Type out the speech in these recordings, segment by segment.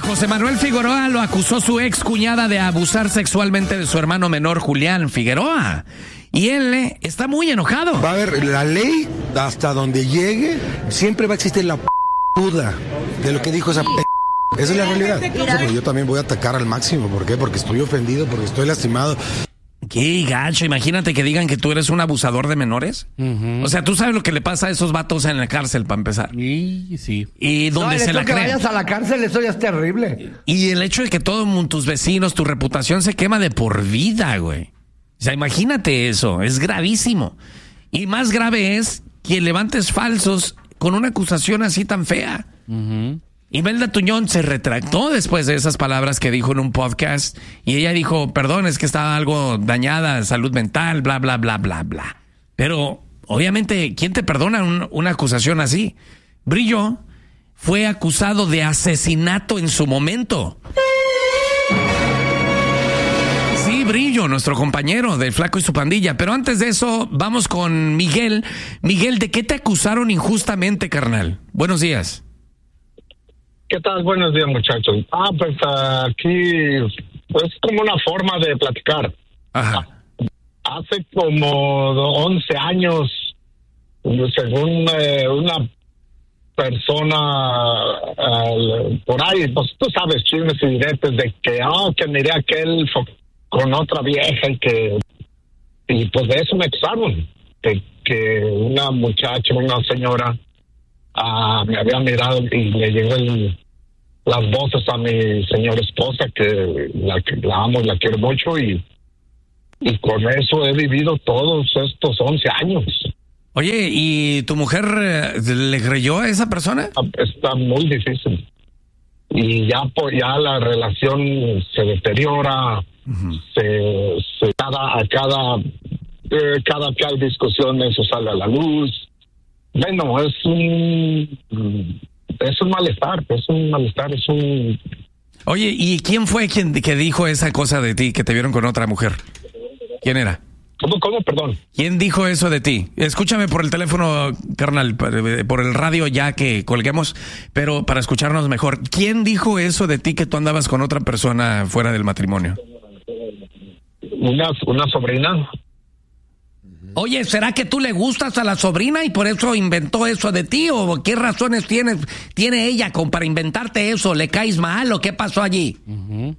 José Manuel Figueroa lo acusó su ex cuñada de abusar sexualmente de su hermano menor Julián Figueroa. Y él está muy enojado. Va a haber la ley hasta donde llegue, siempre va a existir la duda de lo que dijo esa Esa es la realidad. Pues yo también voy a atacar al máximo. ¿Por qué? Porque estoy ofendido, porque estoy lastimado. Qué gacho, imagínate que digan que tú eres un abusador de menores. Uh-huh. O sea, tú sabes lo que le pasa a esos vatos en la cárcel, para empezar. Sí. Y donde se la que creen. vayas a la cárcel, eso ya es terrible. Y el hecho de que todos tus vecinos, tu reputación se quema de por vida, güey. O sea, imagínate eso, es gravísimo. Y más grave es que levantes falsos con una acusación así tan fea. Uh-huh. Imelda Tuñón se retractó después de esas palabras que dijo en un podcast y ella dijo, perdón, es que estaba algo dañada, salud mental, bla, bla, bla, bla, bla. Pero, obviamente, ¿quién te perdona una acusación así? Brillo fue acusado de asesinato en su momento. Sí, Brillo, nuestro compañero de Flaco y su pandilla. Pero antes de eso, vamos con Miguel. Miguel, ¿de qué te acusaron injustamente, carnal? Buenos días. ¿Qué tal? Buenos días, muchachos. Pues aquí, pues como una forma de platicar. Ajá. Hace como 11 años, según una persona por ahí, pues tú sabes, chismes y diretes de que miré aquel con otra vieja y pues de eso me acusaron, de que una muchacha, una señora, me había mirado y le llegó las voces a mi señora esposa, que la amo y la quiero mucho, y con eso he vivido todos estos 11 años. Oye, ¿y tu mujer le creyó a esa persona? Está muy difícil. Y ya la relación se deteriora, uh-huh. Cada que hay discusión eso sale a la luz. Bueno, es un malestar, Oye, ¿y quién fue que dijo esa cosa de ti, que te vieron con otra mujer? ¿Quién era? ¿Cómo? Perdón. ¿Quién dijo eso de ti? Escúchame por el teléfono, carnal, por el radio ya que colguemos, pero para escucharnos mejor. ¿Quién dijo eso de ti, que tú andabas con otra persona fuera del matrimonio? Una sobrina. Oye, ¿será que tú le gustas a la sobrina y por eso inventó eso de ti? ¿O qué razones tiene ella para inventarte eso? ¿Le caes mal o qué pasó allí? Uh-huh.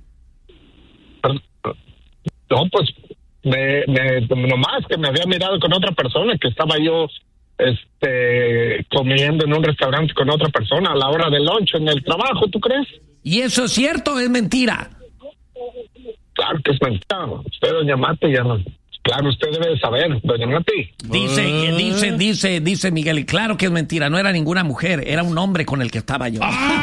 No, pues nomás que me había mirado con otra persona, que estaba yo comiendo en un restaurante con otra persona a la hora del lunch en el trabajo, ¿tú crees? ¿Y eso es cierto o es mentira? Claro que es mentira. Usted, doña Mate, ya no... Claro, usted debe de saber, doña Mati. Dice Miguel, y claro que es mentira, no era ninguna mujer, era un hombre con el que estaba yo.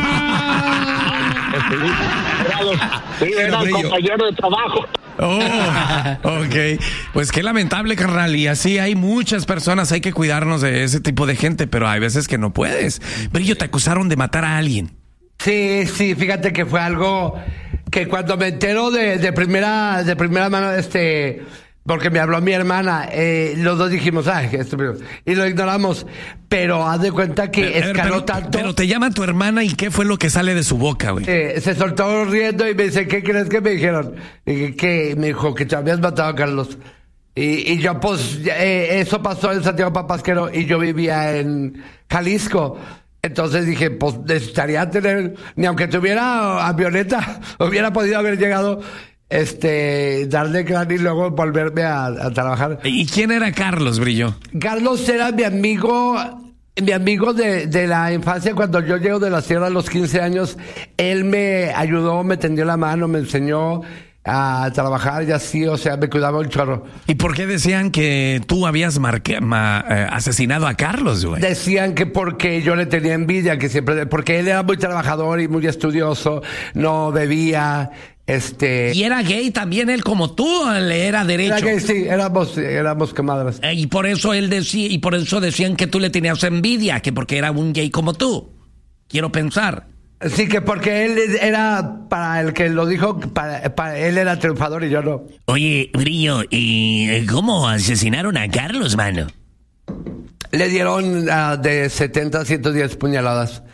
Era un compañero de trabajo. Ok, pues qué lamentable, carnal, y así hay muchas personas, hay que cuidarnos de ese tipo de gente, pero hay veces que no puedes. Brillo, te acusaron de matar a alguien. Sí, fíjate que fue algo que cuando me entero de primera mano, porque me habló mi hermana, los dos dijimos, y lo ignoramos, pero haz de cuenta que escaló tanto. Pero te llama tu hermana y ¿qué fue lo que sale de su boca, güey? Se soltó riendo y me dice, ¿qué crees que me dijeron? Que me dijo que te habías matado a Carlos. Y yo, pues, eso pasó en Santiago Papasquero y yo vivía en Jalisco. Entonces dije, pues, necesitaría tener, ni aunque tuviera avioneta, hubiera podido haber llegado... darle cráneo y luego volverme a trabajar. ¿Y quién era Carlos, Brillo? Carlos era mi amigo de la infancia. Cuando yo llego de la sierra a los 15 años, él me ayudó, me tendió la mano, me enseñó a trabajar y así, o sea, me cuidaba un chorro. ¿Y por qué decían que tú habías asesinado a Carlos, güey? Decían que porque yo le tenía envidia, porque él era muy trabajador y muy estudioso, no bebía, ¿Y era gay también él como tú o le era derecho? Era gay, sí, éramos camadas. Y por eso decían que tú le tenías envidia, que porque era un gay como tú. Quiero pensar. Sí, que porque él era, para el que lo dijo, para él era triunfador y yo no. Oye, Brillo, ¿y cómo asesinaron a Carlos, mano? Le dieron de 70 a 110 puñaladas.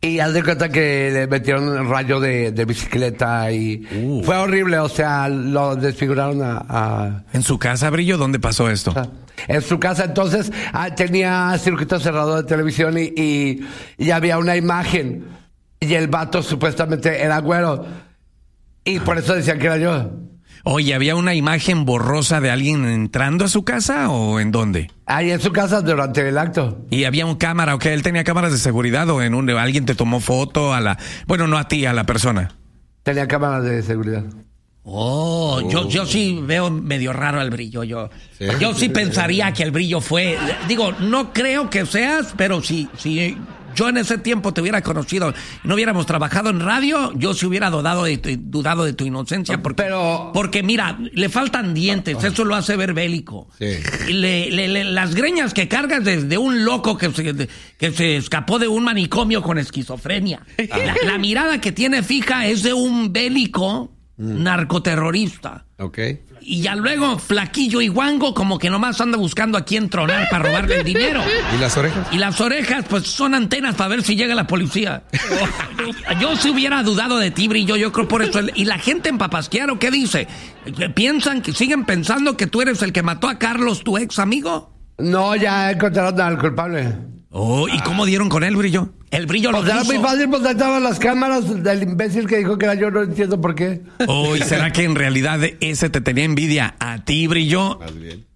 Y haz de cuenta que le metieron un rayo de bicicleta y fue horrible, o sea, lo desfiguraron ¿En su casa, Brillo? ¿Dónde pasó esto? En su casa, entonces, tenía circuito cerrado de televisión y había una imagen. Y el vato supuestamente era güero. Y por eso decían que era yo. Oye, ¿había una imagen borrosa de alguien entrando a su casa o en dónde? Ahí en su casa durante el acto. ¿Y había un cámara? ¿Él tenía cámaras de seguridad o alguien te tomó foto bueno, no a ti, a la persona? Tenía cámaras de seguridad. Oh, yo sí veo medio raro al Brillo. Yo sí pensaría que el Brillo fue... Digo, no creo que seas, pero si yo en ese tiempo te hubiera conocido y no hubiéramos trabajado en radio, yo sí hubiera dudado de tu inocencia. Porque mira, le faltan dientes, eso lo hace ver bélico. Sí. Las greñas que cargas de un loco que se escapó de un manicomio con esquizofrenia. La mirada que tiene fija es de un bélico narcoterrorista. Okay. Y ya luego, flaquillo y guango, como que nomás anda buscando a quién tronar para robarle el dinero. ¿Y las orejas? Y las orejas, pues son antenas para ver si llega la policía. Yo sí hubiera dudado de ti, Brillo, yo creo por eso. Y la gente en Papasquiaro, ¿qué dice? ¿Siguen pensando que tú eres el que mató a Carlos, tu ex amigo? No, ya encontraron al culpable. Oh, ¿y cómo dieron con él, Brillo? El Brillo lo hizo. Era muy fácil, pues estaban las cámaras del imbécil que dijo que era yo, no entiendo por qué. Oh, ¿y será que en realidad ese te tenía envidia a ti, Brillo? Más bien.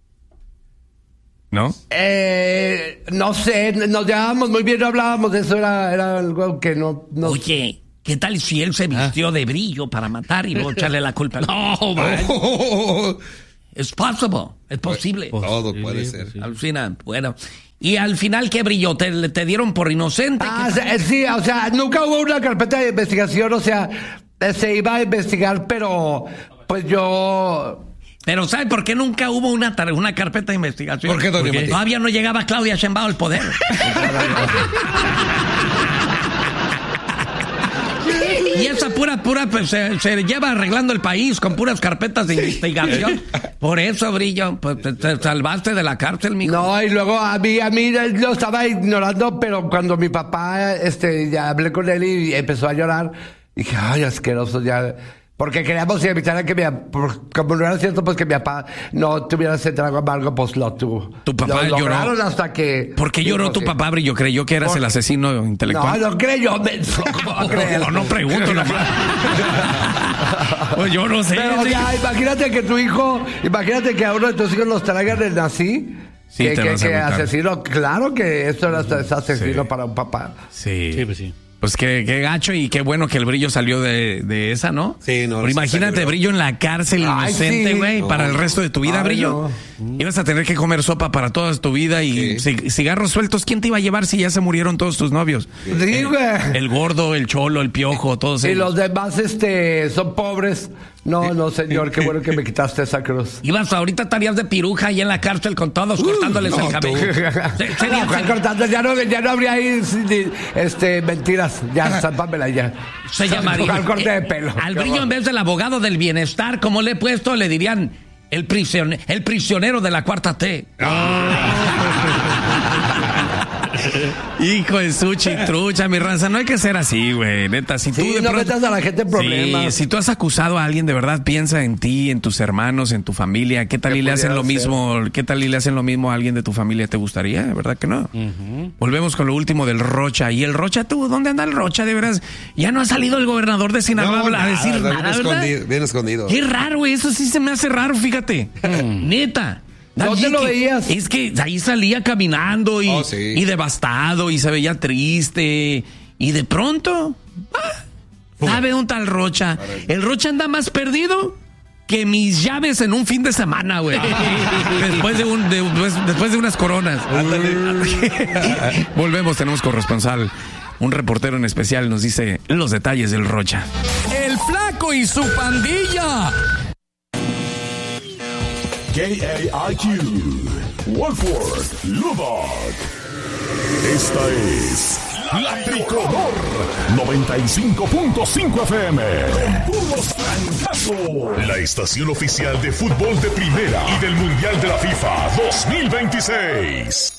¿No? No sé, nos llevábamos muy bien, no hablábamos de eso, era algo que no... Oye, ¿qué tal si él se vistió de Brillo para matar y luego echarle la culpa? No, man. Es posible. Todo puede ser. Alucina, bueno... Y al final, ¿qué, Brillo? ¿Te dieron por inocente? Sí, o sea, nunca hubo una carpeta de investigación, o sea, se iba a investigar, pero pues yo... Pero ¿sabe por qué nunca hubo una carpeta de investigación? ¿Por qué, don Matías? Todavía no llegaba Claudia Sheinbaum al poder. Y esa pura, pues se lleva arreglando el país con puras carpetas de investigación. Por eso, Brillo, pues te salvaste de la cárcel, mijo. No, y luego a mí lo estaba ignorando, pero cuando mi papá, ya hablé con él y empezó a llorar, dije, ay, asqueroso, ya... Porque queríamos evitar a que como no era cierto, pues que mi papá no tuviera ese trago amargo, pues lo tuvo. Tu papá lo lloró hasta que... ¿Por qué lloró tu papá, Brillo? ¿Creyó que eras el asesino intelectual? No creyó. No pregunto nomás. Pues yo no sé. Pero ya, imagínate que a uno de tus hijos los traigan el nazi. Sí, que asesino, claro que esto era asesino para un papá. Sí, pues sí. Pues qué gacho y qué bueno que el Brillo salió de esa, ¿no? Sí, no. Pero imagínate, Brillo en la cárcel inocente, güey, para el resto de tu vida, Brillo. No. Ibas a tener que comer sopa para toda tu vida y cigarros sueltos. ¿Quién te iba a llevar si ya se murieron todos tus novios? Sí, güey. El gordo, el cholo, el piojo, todos ellos. Y los demás, son pobres. No, señor, qué bueno que me quitaste esa cruz. Ahorita estarías de piruja ahí en la cárcel con todos cortándoles el cabello. Ya no habría ahí mentiras. Ya, zámpamela ya. Se llamaría al corte de pelo. Al Brillo, en vez del abogado del bienestar, como le he puesto, le dirían el prisionero de la cuarta T. Hijo de su chitrucha, mi raza, no hay que ser así, güey, neta. Si tú no metas a la gente en problemas. Si tú has acusado a alguien, de verdad, piensa en ti, en tus hermanos, en tu familia. ¿Qué tal y le hacen lo mismo? ¿Qué tal y le hacen lo mismo a alguien de tu familia? ¿Te gustaría? ¿Verdad que no? Volvemos con lo último del Rocha. Y el Rocha, tú, ¿dónde anda el Rocha? De veras, ya no ha salido el gobernador de Sinaloa a decir nada, ¿verdad? Bien escondido. Qué raro, güey, eso sí se me hace raro, fíjate. Neta. ¿Dónde lo veías? Es que ahí salía caminando y devastado y se veía triste. Y de pronto, ¿sabe un tal Rocha? El Rocha anda más perdido que mis llaves en un fin de semana, güey. Después de unas coronas. Volvemos, tenemos corresponsal. Un reportero en especial nos dice los detalles del Rocha. El Flaco y su pandilla. KAIQ, Wolford, Lubbock. Esta es La Tricolor 95.5 FM. Puros francazos. La estación oficial de fútbol de primera y del Mundial de la FIFA 2026.